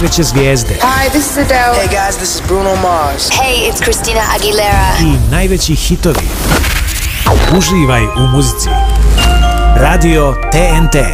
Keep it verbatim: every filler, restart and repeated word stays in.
najveće zvijezde. Hi, this is Adele. Hey guys, this is Bruno Mars. Hey, it's Christina Aguilera. I najveći hitovi. Uživaj u muzici. Radio T N T.